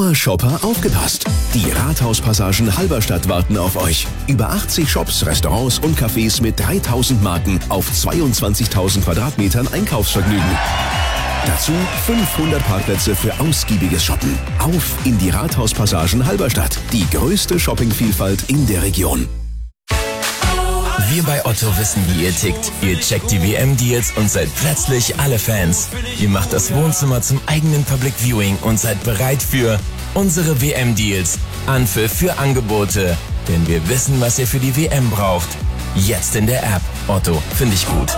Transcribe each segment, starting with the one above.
Aber Shopper, aufgepasst! Die Rathauspassagen Halberstadt warten auf euch. Über 80 Shops, Restaurants und Cafés mit 3000 Marken auf 22.000 Quadratmetern Einkaufsvergnügen. Dazu 500 Parkplätze für ausgiebiges Shoppen. Auf in die Rathauspassagen Halberstadt. Die größte Shoppingvielfalt in der Region. Wir bei Otto wissen, wie ihr tickt. Ihr checkt die WM-Deals und seid plötzlich alle Fans. Ihr macht das Wohnzimmer zum eigenen Public Viewing und seid bereit für unsere WM-Deals. Anpfiff für Angebote. Denn wir wissen, was ihr für die WM braucht. Jetzt in der App. Otto, finde ich gut.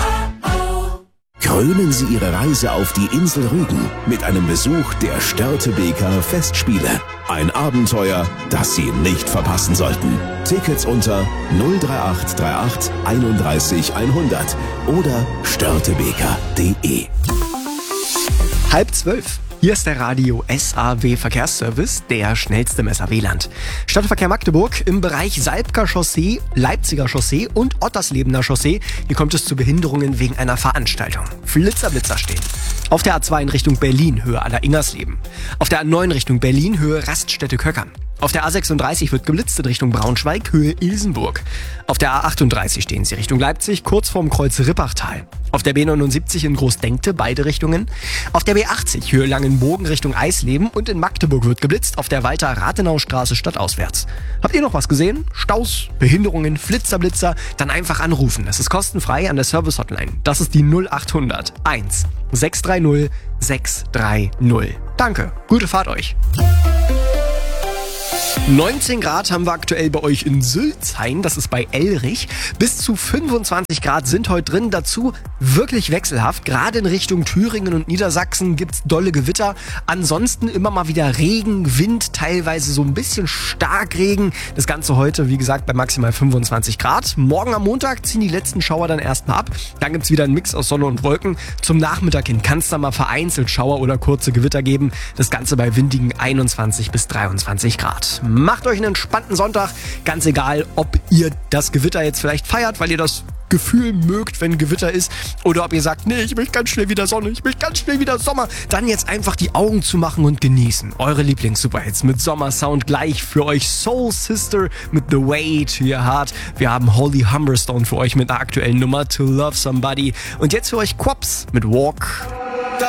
Krönen Sie Ihre Reise auf die Insel Rügen mit einem Besuch der Störtebeker Festspiele. Ein Abenteuer, das Sie nicht verpassen sollten. Tickets unter 03838 31 100 oder störtebeker.de. 11:30. Hier ist der Radio SAW Verkehrsservice, der schnellste im SAW-Land. Stadtverkehr Magdeburg im Bereich Salbker Chaussee, Leipziger Chaussee und Otterslebener Chaussee. Hier kommt es zu Behinderungen wegen einer Veranstaltung. Blitzer stehen. Auf der A2 in Richtung Berlin, Höhe Aller-Ingersleben. Auf der A9 Richtung Berlin, Höhe Raststätte Köckern. Auf der A36 wird geblitzt in Richtung Braunschweig, Höhe Ilsenburg. Auf der A38 stehen Sie Richtung Leipzig, kurz vorm Kreuz Rippachtal. Auf der B79 in Großdenkte, beide Richtungen. Auf der B80 Höhe Langenbogen Richtung Eisleben und in Magdeburg wird geblitzt auf der Walter-Rathenau-Straße stadtauswärts. Habt ihr noch was gesehen? Staus, Behinderungen, Blitzer? Dann einfach anrufen. Das ist kostenfrei an der Service-Hotline. Das ist die 0800 1 630 630. Danke, gute Fahrt euch. 19 Grad haben wir aktuell bei euch in Sülzhain, das ist bei Elrich. Bis zu 25 Grad sind heute drin, dazu wirklich wechselhaft. Gerade in Richtung Thüringen und Niedersachsen gibt's dolle Gewitter. Ansonsten immer mal wieder Regen, Wind, teilweise so ein bisschen Starkregen. Das Ganze heute, wie gesagt, bei maximal 25 Grad. Morgen am Montag ziehen die letzten Schauer dann erstmal ab. Dann gibt's wieder einen Mix aus Sonne und Wolken. Zum Nachmittag hin kann es dann mal vereinzelt Schauer oder kurze Gewitter geben. Das Ganze bei windigen 21 bis 23 Grad. Macht euch einen entspannten Sonntag, ganz egal, ob ihr das Gewitter jetzt vielleicht feiert, weil ihr das Gefühl mögt, wenn Gewitter ist, oder ob ihr sagt, nee, ich möchte ganz schnell wieder Sonne, ich möchte ganz schnell wieder Sommer, dann jetzt einfach die Augen zumachen und genießen. Eure Lieblings-Superhits mit Sommersound gleich für euch. Soul Sister mit The Way to Your Heart. Wir haben Holly Humberstone für euch mit einer aktuellen Nummer To Love Somebody. Und jetzt für euch Quops mit Walk.